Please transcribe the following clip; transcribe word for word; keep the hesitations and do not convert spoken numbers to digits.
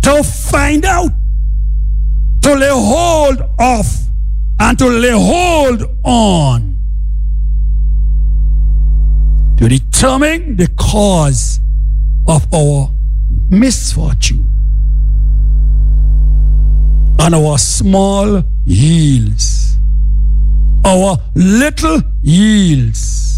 to find out, to lay hold of, and to lay hold on, to determine the cause of our misfortune and our small yields, our little yields.